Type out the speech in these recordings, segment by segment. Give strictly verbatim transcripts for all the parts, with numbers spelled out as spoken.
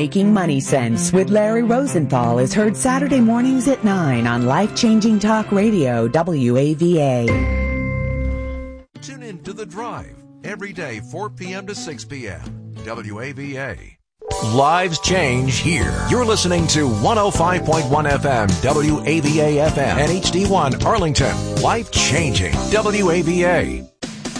Making Money Sense with Larry Rosenthal is heard Saturday mornings at nine on Life-Changing Talk Radio, W A V A. Tune in to The Drive every day, four p.m. to six p.m. W A V A. Lives change here. You're listening to one oh five point one F M, W A V A F M, and H D one Arlington. Life changing. W A V A.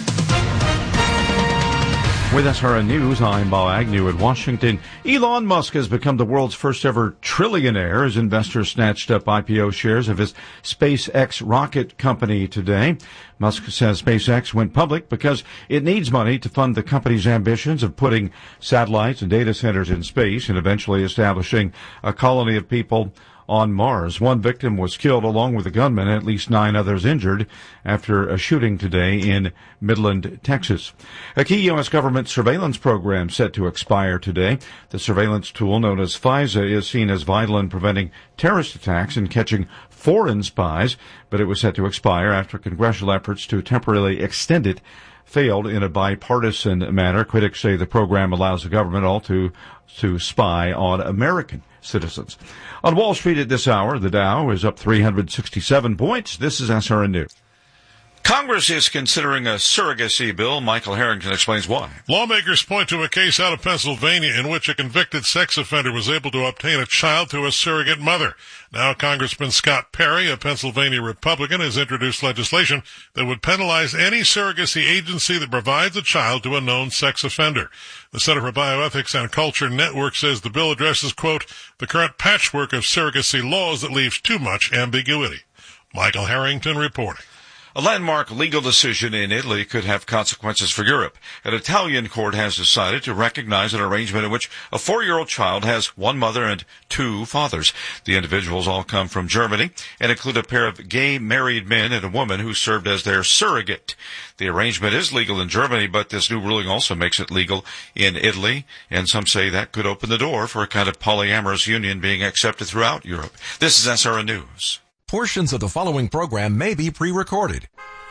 With S R N News, I'm Bob Agnew in Washington. Elon Musk has become the world's first ever trillionaire as investors snatched up I P O shares of his SpaceX rocket company today. Musk says SpaceX went public because it needs money to fund the company's ambitions of putting satellites and data centers in space and eventually establishing a colony of people on Mars. One victim was killed along with a gunman, at least nine others injured after a shooting today in Midland, Texas. A key U S government surveillance program set to expire today. The surveillance tool known as FISA is seen as vital in preventing terrorist attacks and catching foreign spies, but it was set to expire after congressional efforts to temporarily extend it failed in a bipartisan manner. Critics say the program allows the government all to to spy on American citizens. On Wall Street at this hour, the Dow is up three hundred sixty-seven points. This is S R N News. Congress is considering a surrogacy bill. Michael Harrington explains why. Lawmakers point to a case out of Pennsylvania in which a convicted sex offender was able to obtain a child through a surrogate mother. Now Congressman Scott Perry, a Pennsylvania Republican, has introduced legislation that would penalize any surrogacy agency that provides a child to a known sex offender. The Center for Bioethics and Culture Network says the bill addresses, quote, the current patchwork of surrogacy laws that leaves too much ambiguity. Michael Harrington reporting. A landmark legal decision in Italy could have consequences for Europe. An Italian court has decided to recognize an arrangement in which a four-year-old child has one mother and two fathers. The individuals all come from Germany and include a pair of gay married men and a woman who served as their surrogate. The arrangement is legal in Germany, but this new ruling also makes it legal in Italy, and some say that could open the door for a kind of polyamorous union being accepted throughout Europe. This is S R N News. Portions of the following program may be pre-recorded.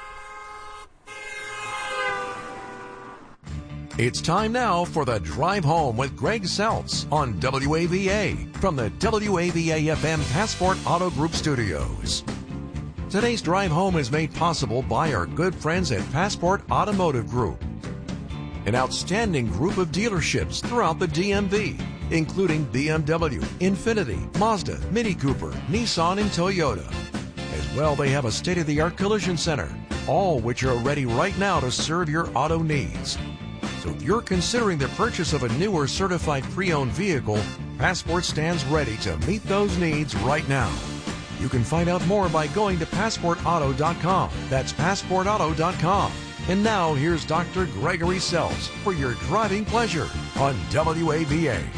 It's time now for the Drive Home with Greg Seltz on W A V A from the W A V A F M Passport Auto Group Studios. Today's Drive Home is made possible by our good friends at Passport Automotive Group, an outstanding group of dealerships throughout the D M V, including B M W, Infiniti, Mazda, Mini Cooper, Nissan, and Toyota. As well, they have a state-of-the-art collision center, all which are ready right now to serve your auto needs. So if you're considering the purchase of a new or certified pre-owned vehicle, Passport stands ready to meet those needs right now. You can find out more by going to passport auto dot com. That's passport auto dot com. And now, here's Doctor Gregory Seltz for your driving pleasure on W A V A.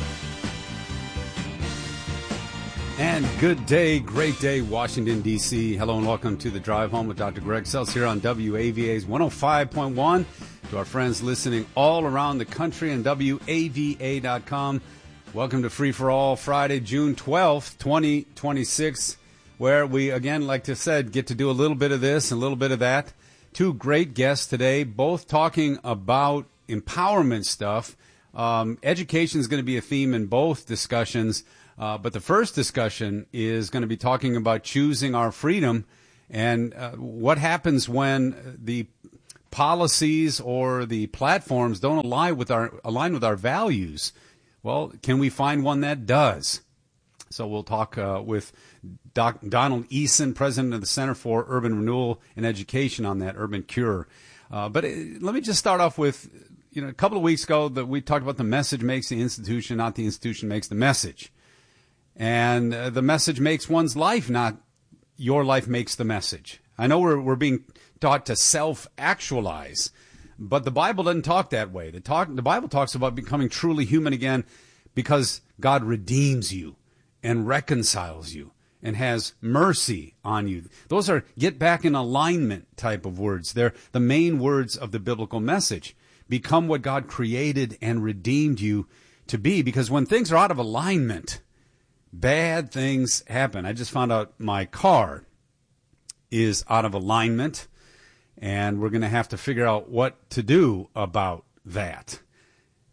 And good day, great day, Washington, D C Hello and welcome to the Drive Home with Doctor Greg Seltz here on W A V A's one oh five point one. To our friends listening all around the country on W A V A dot com. Welcome to Free for All, Friday, June twelfth, twenty twenty-six, where we, again, like to said, get to do a little bit of this and a little bit of that. Two great guests today, both talking about empowerment stuff. Um, education is going to be a theme in both discussions. Uh, but the first discussion is going to be talking about choosing our freedom and uh, what happens when the policies or the platforms don't align with our align with our values. Well, can we find one that does? So we'll talk uh, with Doc Donald Eason, president of the Center for Urban Renewal and Education, on that Urban Cure. Uh, but it, let me just start off with, you know, a couple of weeks ago that we talked about the message makes the institution, not the institution makes the message. And uh, the message makes one's life, not your life makes the message. I know we're we're being taught to self-actualize, but the Bible doesn't talk that way. The talk the Bible talks about becoming truly human again because God redeems you and reconciles you and has mercy on you. Those are get back in alignment type of words. They're the main words of the biblical message. Become what God created and redeemed you to be, because when things are out of alignment, bad things happen. I just found out my car is out of alignment, and we're going to have to figure out what to do about that.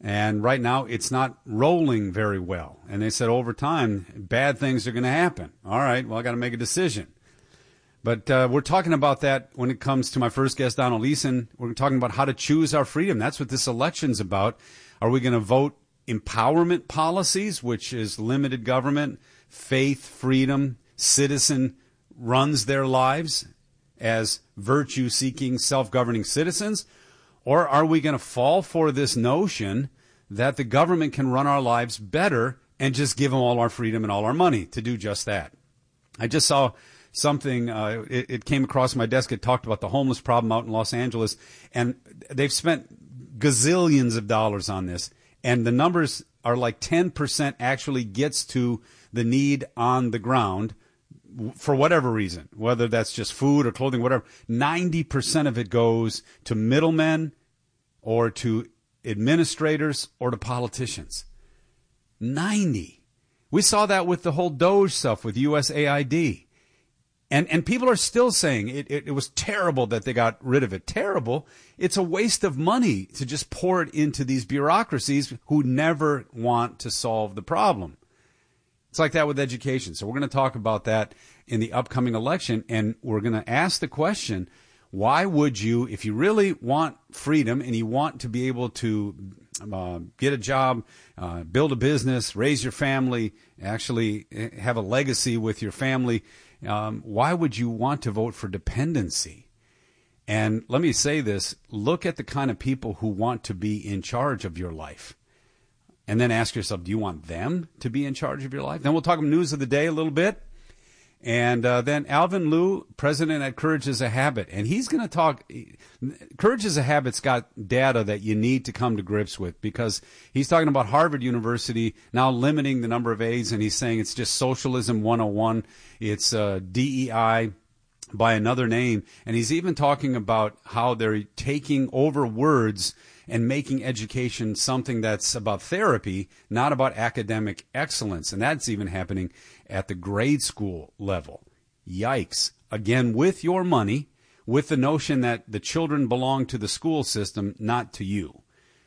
And right now, it's not rolling very well. And they said over time, bad things are going to happen. All right, well, I got to make a decision. But uh, we're talking about that when it comes to my first guest, Donald Eason. We're talking about how to choose our freedom. That's what this election's about. Are we going to vote empowerment policies, which is limited government, faith, freedom, citizen runs their lives as virtue-seeking, self-governing citizens? Or are we going to fall for this notion that the government can run our lives better and just give them all our freedom and all our money to do just that? I just saw something, uh, it, it came across my desk. It talked about the homeless problem out in Los Angeles, and they've spent gazillions of dollars on this, and the numbers are like ten percent actually gets to the need on the ground for whatever reason, whether that's just food or clothing, whatever. ninety percent of it goes to middlemen or to administrators or to politicians. ninety. We saw that with the whole Doge stuff with U S A I D. And and people are still saying it, it, it was terrible that they got rid of it. Terrible. It's a waste of money to just pour it into these bureaucracies who never want to solve the problem. It's like that with education. So we're going to talk about that in the upcoming election, and we're going to ask the question, why would you, if you really want freedom and you want to be able to uh, get a job, uh, build a business, raise your family, actually have a legacy with your family, um, why would you want to vote for dependency? And let me say this, look at the kind of people who want to be in charge of your life. And then ask yourself, do you want them to be in charge of your life? Then we'll talk news of the day a little bit. And uh, then Alvin Liu, president at Courage is a Habit. And he's going to talk. Courage is a Habit's got data that you need to come to grips with, because he's talking about Harvard University now limiting the number of A's. And he's saying it's just socialism one oh one. It's uh, D E I by another name. And he's even talking about how they're taking over words and making education something that's about therapy, not about academic excellence. And that's even happening at the grade school level. Yikes. Again, with your money, with the notion that the children belong to the school system, not to you.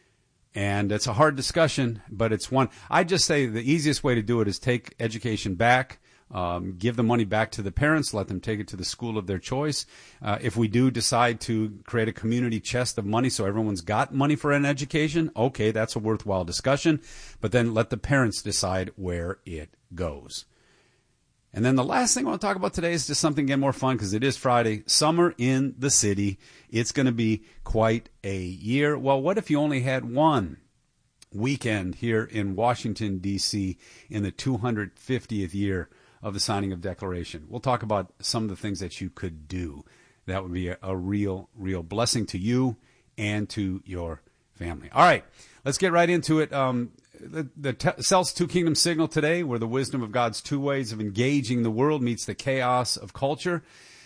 And it's a hard discussion, but it's one. I just say the easiest way to do it is take education back. Um, give the money back to the parents, let them take it to the school of their choice. Uh, if we do decide to create a community chest of money so everyone's got money for an education, okay, that's a worthwhile discussion. But then let the parents decide where it goes. And then the last thing I want to talk about today is just something again more fun, because it is Friday. Summer in the city. It's going to be quite a year. Well, what if you only had one weekend here in Washington, D C in the two hundred fiftieth year of the signing of Declaration? We'll talk about some of the things that you could do. That would be a, a real, real blessing to you and to your family. All right, let's get right into it. Um, the the te- Self's Two Kingdoms Signal today, where the wisdom of God's two ways of engaging the world meets the chaos of culture.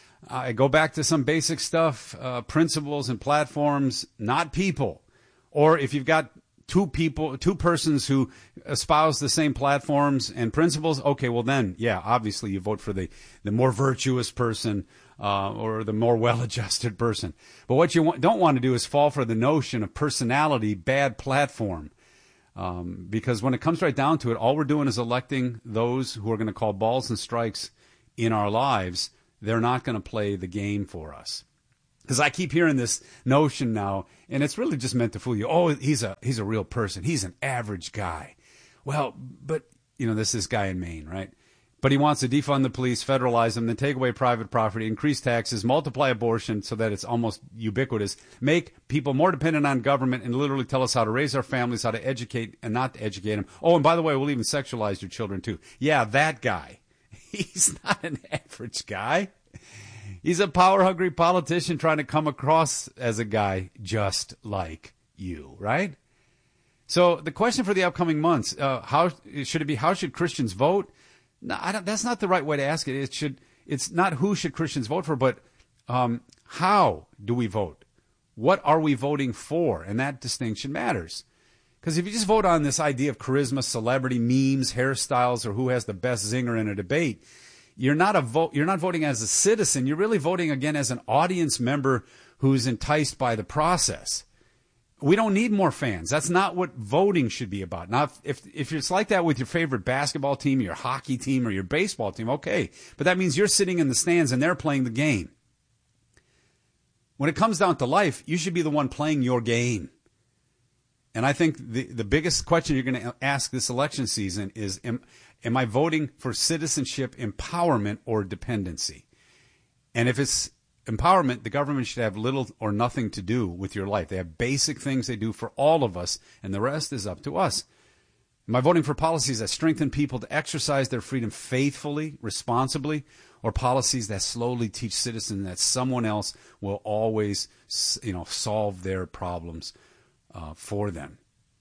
I go back to some basic stuff, uh, principles and platforms, not people. Or if you've got two people, two persons who espouse the same platforms and principles, okay, well then, yeah, obviously you vote for the, the more virtuous person uh, or the more well-adjusted person. But what you want, don't want to do is fall for the notion of personality, bad platform. Um, because when it comes right down to it, all we're doing is electing those who are going to call balls and strikes in our lives. They're not going to play the game for us. Because I keep hearing this notion now, and it's really just meant to fool you. Oh, he's a he's a real person. He's an average guy. Well, but, you know, this is this guy in Maine, right? But he wants to defund the police, federalize them, then take away private property, increase taxes, multiply abortion so that it's almost ubiquitous, make people more dependent on government, and literally tell us how to raise our families, how to educate and not to educate them. Oh, and by the way, we'll even sexualize your children too. Yeah, that guy. He's not an average guy. He's a power-hungry politician trying to come across as a guy just like you, right? So the question for the upcoming months, uh, how should it be? How should Christians vote? No, I don't, that's not the right way to ask it. It should. It's not who should Christians vote for, but um, how do we vote? What are we voting for? And that distinction matters. Because if you just vote on this idea of charisma, celebrity, memes, hairstyles, or who has the best zinger in a debate, You're not a vote. You're not voting as a citizen. You're really voting again as an audience member who's enticed by the process. We don't need more fans. That's not what voting should be about. Now, if, if if it's like that with your favorite basketball team, your hockey team, or your baseball team, okay. But that means you're sitting in the stands and they're playing the game. When it comes down to life, you should be the one playing your game. And I think the, the biggest question you're going to ask this election season is, am, am I voting for citizenship empowerment or dependency? And if it's empowerment, the government should have little or nothing to do with your life. They have basic things they do for all of us, and the rest is up to us. Am I voting for policies that strengthen people to exercise their freedom faithfully, responsibly, or policies that slowly teach citizens that someone else will always, you know, solve their problems uh, for them?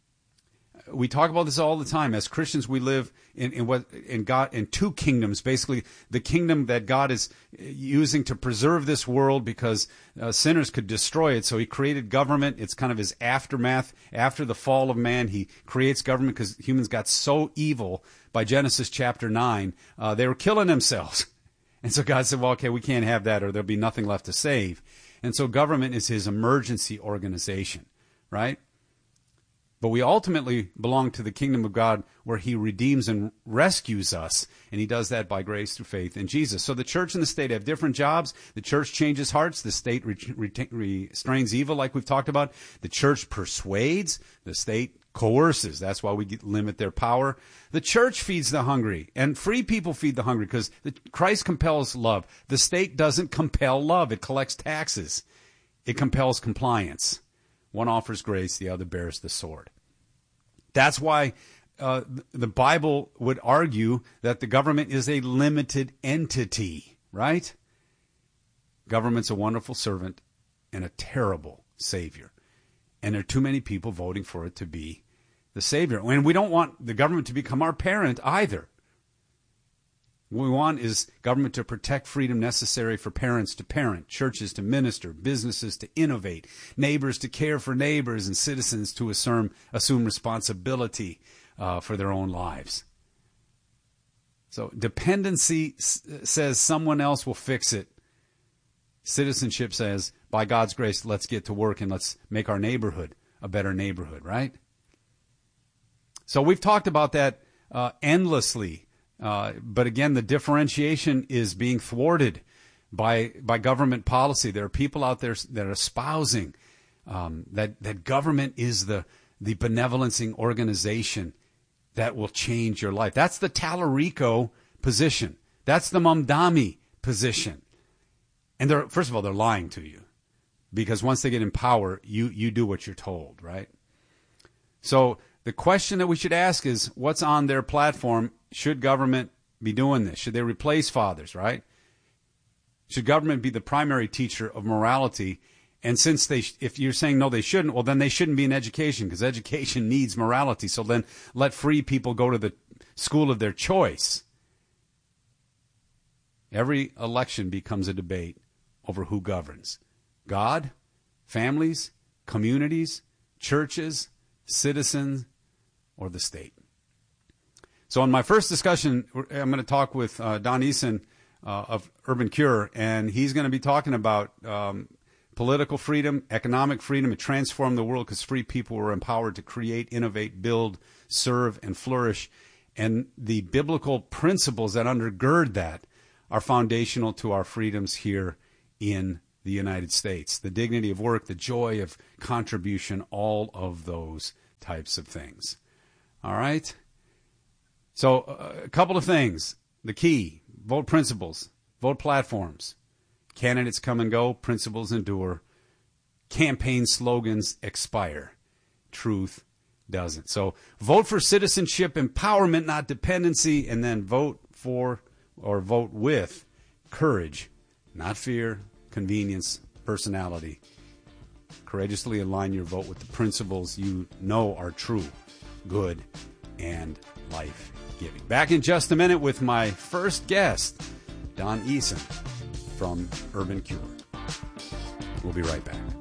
We talk about this all the time. As Christians, we live in, in what in God in two kingdoms. Basically, the kingdom that God is using to preserve this world because uh, sinners could destroy it. So He created government. It's kind of His aftermath after the fall of man. He creates government because humans got so evil by Genesis chapter nine, uh, they were killing themselves. And so God said, "Well, okay, we can't have that, or there'll be nothing left to save." And so government is His emergency organization, right? But we ultimately belong to the kingdom of God where He redeems and rescues us, and He does that by grace through faith in Jesus. So the church and the state have different jobs. The church changes hearts. The state re- re- restrains evil, like we've talked about. The church persuades. The state coerces. That's why we get, limit their power. The church feeds the hungry, and free people feed the hungry because the, Christ compels love. The state doesn't compel love. It collects taxes. It compels compliance. One offers grace, the other bears the sword. That's why uh, the Bible would argue that the government is a limited entity, right? Government's a wonderful servant and a terrible savior. And there are too many people voting for it to be the savior. And we don't want the government to become our parent either. What we want is government to protect freedom necessary for parents to parent, churches to minister, businesses to innovate, neighbors to care for neighbors, and citizens to assume, assume responsibility uh, for their own lives. So dependency s- says someone else will fix it. Citizenship says, by God's grace, let's get to work and let's make our neighborhood a better neighborhood, right? So we've talked about that uh, endlessly. Uh, but again, the differentiation is being thwarted by by government policy. There are people out there that are espousing um, that that government is the the benevolencing organization that will change your life. That's the Tallarico position. That's the Mamdani position. And they're first of all, they're lying to you, because once they get in power, you you do what you're told, right? So the question that we should ask is, what's on their platform? Should government be doing this? Should they replace fathers, right? Should government be the primary teacher of morality? And since they, if you're saying no, they shouldn't, well, then they shouldn't be in education, because education needs morality. So then let free people go to the school of their choice. Every election becomes a debate over who governs. God, families, communities, churches, citizens, or the state. So in my first discussion, I'm going to talk with uh, Don Eason uh, of Urban Cure, and he's going to be talking about um, political freedom, economic freedom. It transformed the world because free people were empowered to create, innovate, build, serve, and flourish. And the biblical principles that undergird that are foundational to our freedoms here in the United States. The dignity of work, the joy of contribution, all of those types of things. All right? So uh, a couple of things. The key, vote principles, vote platforms. Candidates come and go, principles endure. Campaign slogans expire. Truth doesn't. So vote for citizenship empowerment, not dependency, and then vote for or vote with courage, not fear, convenience, personality. Courageously align your vote with the principles you know are true, good, and life-giving. Back in just a minute with my first guest, Don Eason from Urban Cure. We'll be right back.